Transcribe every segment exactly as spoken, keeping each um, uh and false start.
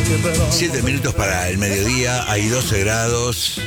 Siete minutos para el mediodía, hay doce grados.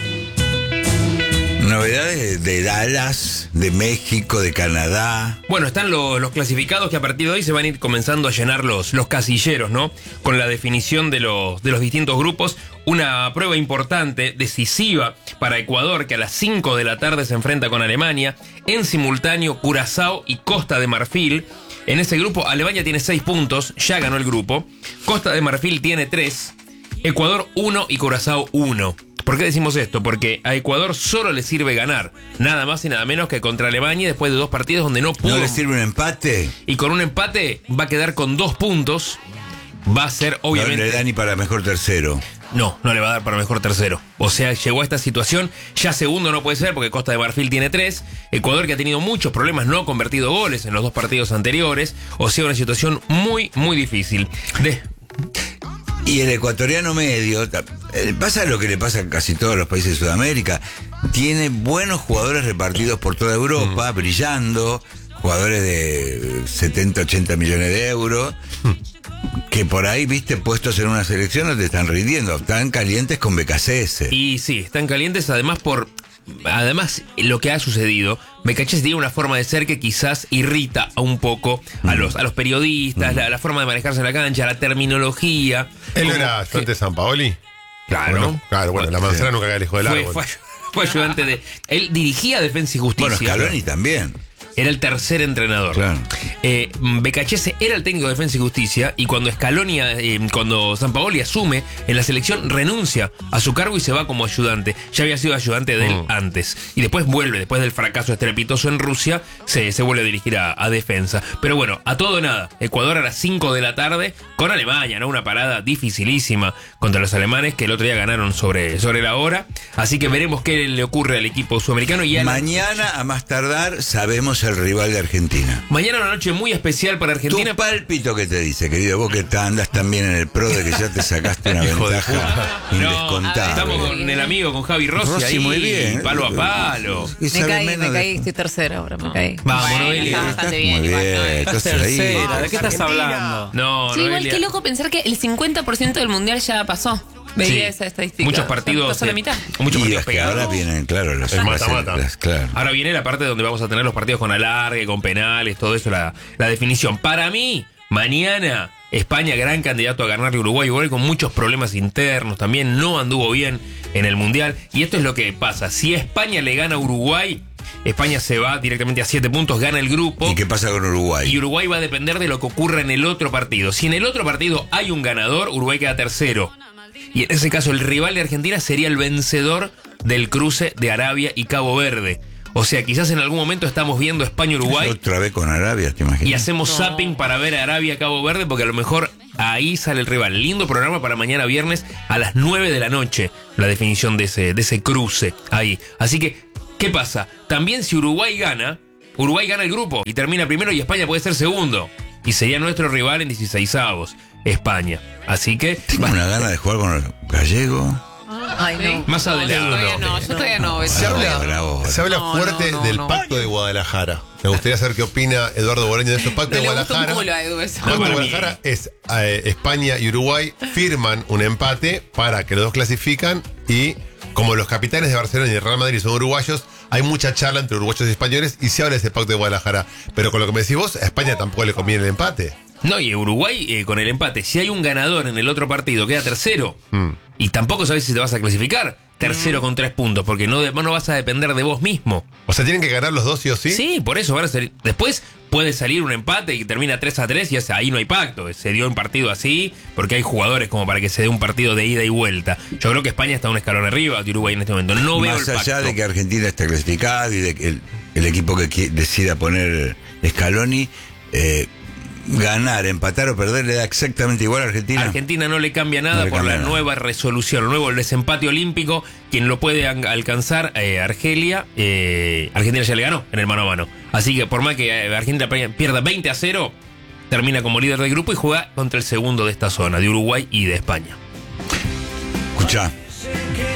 Novedades de Dallas, de México, de Canadá. Bueno, están los, los clasificados que a partir de hoy se van a ir comenzando a llenar los, los casilleros, ¿no? Con la definición de los, de los distintos grupos. Una prueba importante, decisiva para Ecuador, que a las cinco de la tarde se enfrenta con Alemania. En simultáneo, Curazao y Costa de Marfil. En ese grupo, Alemania tiene seis puntos, ya ganó el grupo. Costa de Marfil tiene tres. Ecuador uno y Curazao uno. ¿Por qué decimos esto? Porque a Ecuador solo le sirve ganar, nada más y nada menos que contra Alemania después de dos partidos donde no pudo. ¿No le sirve un empate? Y con un empate va a quedar con dos puntos. Va a ser obviamente... No le da ni para mejor tercero. No, no le va a dar para mejor tercero. O sea, llegó a esta situación, ya segundo no puede ser porque Costa de Marfil tiene tres. Ecuador, que ha tenido muchos problemas, no ha convertido goles en los dos partidos anteriores. O sea, una situación muy, muy difícil. De... Y el ecuatoriano medio, pasa lo que le pasa a casi todos los países de Sudamérica, tiene buenos jugadores repartidos por toda Europa, mm. brillando, jugadores de setenta, ochenta millones de euros, mm. que por ahí, viste, puestos en una selección no te están rindiendo, están calientes con B K C S. Y sí, están calientes además por... Además, lo que ha sucedido, B K C S tiene una forma de ser que quizás irrita a un poco a los, a los periodistas, mm. la, la forma de manejarse en la cancha, la terminología. ¿Él era ayudante de Sampaoli? Claro. Bueno, claro, bueno, la manzana sí. nunca cae lejos del árbol. Fue, fue, fue ayudante de... Él dirigía Defensa y Justicia. Bueno, Scaloni también. Era el tercer entrenador. Claro. Eh, B K C S era el técnico de Defensa y Justicia y cuando Scaloni, eh, cuando Sampaoli asume en la selección, renuncia a su cargo y se va como ayudante. Ya había sido ayudante de él mm. antes. Y después vuelve, después del fracaso estrepitoso en Rusia, se, se vuelve a dirigir a, a Defensa. Pero bueno, a todo nada. Ecuador a las cinco de la tarde con Alemania, ¿no? Una parada dificilísima contra los alemanes que el otro día ganaron sobre, sobre la hora. Así que veremos qué le ocurre al equipo sudamericano. Y a Mañana, la... a más tardar, sabemos el rival de Argentina. Mañana una noche muy especial para Argentina. Tu pálpito que te dice, querido, vos que andas también en el pro de que ya te sacaste una ventaja indescontable. No, estamos con el amigo, con Javi Rossi, Rossi ahí, muy bien, palo a palo. Me caí, me caí, estoy tercera ahora, me caí. Vamos, bueno, Noelia. Está bastante bien. Muy bien, Estás tercera. ¿De qué estás hablando? No, sí, igual Noelia. que loco pensar que el cincuenta por ciento del mundial ya pasó. Veía Sí. esa estadística. Muchos partidos. Pasó la mitad. Muchos Y partidos es que pegados. ahora vienen, claro, las, El las- mata-mata. las- claro. Ahora viene la parte donde vamos a tener los partidos con alargue, con penales, todo eso, la, la definición. Para mí, mañana, España, gran candidato a ganarle a Uruguay. Uruguay con muchos problemas internos, también no anduvo bien en el Mundial. Y esto es lo que pasa. Si España le gana a Uruguay, España se va directamente a siete puntos, gana el grupo. ¿Y qué pasa con Uruguay? Y Uruguay va a depender de lo que ocurra en el otro partido. Si en el otro partido hay un ganador, Uruguay queda tercero. Y en ese caso el rival de Argentina sería el vencedor del cruce de Arabia y Cabo Verde. O sea, quizás en algún momento estamos viendo España-Uruguay Otra vez con Arabia, ¿te imaginas? y hacemos zapping para ver a Arabia-Cabo Verde porque a lo mejor ahí sale el rival. Lindo programa para mañana viernes a las nueve de la noche, la definición de ese, de ese cruce ahí. Así que, ¿qué pasa? También si Uruguay gana, Uruguay gana el grupo y termina primero y España puede ser segundo. Y sería nuestro rival en dieciseisavos, España. Así que... Tengo una gana de jugar con los gallegos. Ay, no. Más adelante. Todavía no, yo todavía no. Se habla, bravo. se habla No, fuerte no, no, del no. Pacto de Guadalajara. Me gustaría saber qué opina Eduardo Boreño de esos Pacto No de le gustó un Guadalajara. culo a Edu eso. El Pacto de para mí. Guadalajara es eh, España y Uruguay firman un empate para que los dos clasifican y como los capitanes de Barcelona y de Real Madrid son uruguayos, hay mucha charla entre uruguayos y españoles y se habla de ese Pacto de Guadalajara. Pero con lo que me decís vos, a España tampoco le conviene el empate. No, y Uruguay eh, con el empate, si hay un ganador en el otro partido, queda tercero. Mm. Y tampoco sabes si te vas a clasificar. Tercero con tres puntos, porque no, de- no vas a depender de vos mismo. O sea, tienen que ganar los dos sí o sí. Sí, por eso van a salir. Después puede salir un empate y termina tres a tres y es- ahí no hay pacto. Se dio un partido así porque hay jugadores como para que se dé un partido de ida y vuelta. Yo creo que España está un escalón arriba de Uruguay en este momento. No veo el Más allá pacto. de que Argentina está clasificada y de que el, el equipo que qui- decida poner Scaloni, eh, ganar, empatar o perder le da exactamente igual a Argentina. Argentina no le cambia nada No le por cambia la nada. nueva resolución, el nuevo desempate olímpico. Quien lo puede an- alcanzar, eh, Argelia, eh, Argentina ya le ganó en el mano a mano. Así que por más que eh, Argentina pierda veinte a cero, termina como líder del grupo y juega contra el segundo de esta zona, de Uruguay y de España. Escuchá.